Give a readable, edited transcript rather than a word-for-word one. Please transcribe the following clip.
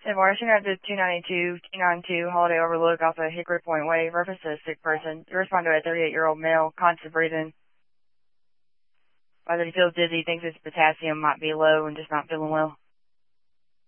So Martian at the 292 Holiday Overlook off of Hickory Point Way, reference to a sick person. You respond to a 38-year-old male, constant breathing. Whether he feels dizzy, thinks his potassium might be low and just not feeling well.